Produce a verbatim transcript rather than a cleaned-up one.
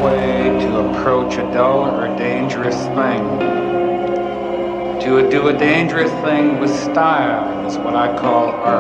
way to approach a dull or dangerous thing. To do a dangerous thing with style is what I call art.